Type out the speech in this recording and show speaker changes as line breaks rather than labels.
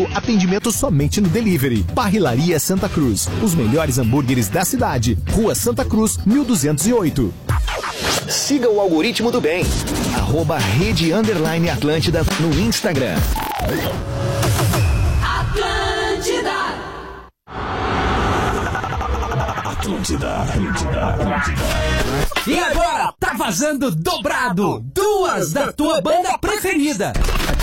5, atendimento somente no delivery. Parrilaria Santa Cruz, os melhores hambúrgueres da cidade. Rua Santa Cruz, 1208.
Siga o algoritmo do bem. @Rede_Atlântida no Instagram.
E agora, tá vazando dobrado 2 da tua banda preferida.